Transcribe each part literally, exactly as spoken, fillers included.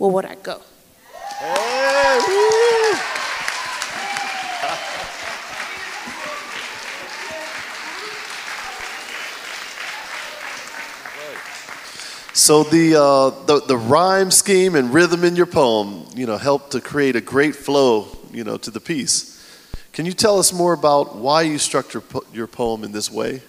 where would I go? Hey, woo. So the, uh, the the rhyme scheme and rhythm in your poem, you know, helped to create a great flow, you know, to the piece. Can you tell us more about why you structured your, your poem in this way?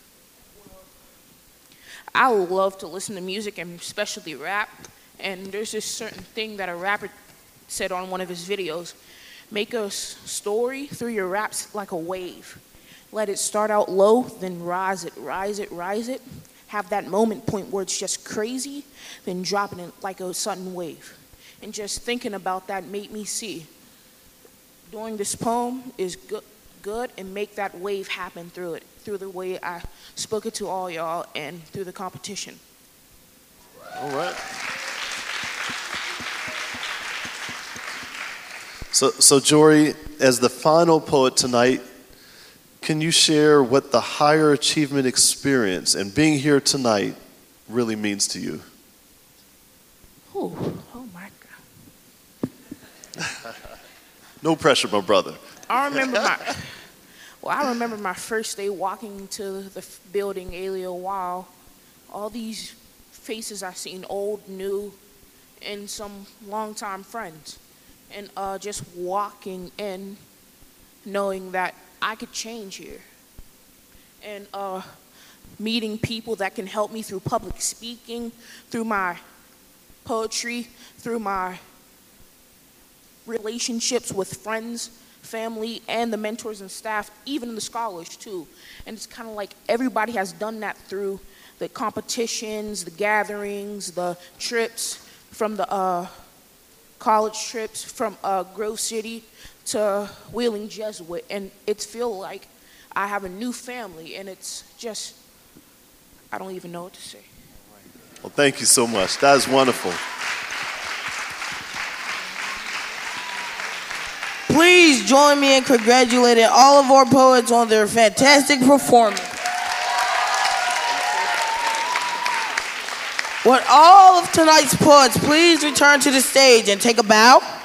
I love to listen to music and especially rap. And there's this certain thing that a rapper said on one of his videos. Make a story through your raps like a wave. Let it start out low, then rise it, rise it, rise it. Have that moment point where it's just crazy, then dropping it like a sudden wave. And just thinking about that made me see doing this poem is good, good and make that wave happen through it, through the way I spoke it to all y'all and through the competition. All right. So, so Jory, as the final poet tonight, can you share what the higher achievement experience and being here tonight really means to you? Ooh, oh my God. No pressure, my brother. I remember my, well, I remember my first day walking into the building, Aleo Wow. All these faces I seen, old, new, and some longtime friends. And uh, just walking in, knowing that I could change here. And uh, meeting people that can help me through public speaking, through my poetry, through my relationships with friends, family, and the mentors and staff, even the scholars too. And it's kind of like everybody has done that through the competitions, the gatherings, the trips, from the uh, college trips, from uh, Grove City to Wheeling Jesuit, and it feels like I have a new family, and it's just, I don't even know what to say. Well, thank you so much. That is wonderful. Please join me in congratulating all of our poets on their fantastic performance. Would all of tonight's poets please return to the stage and take a bow?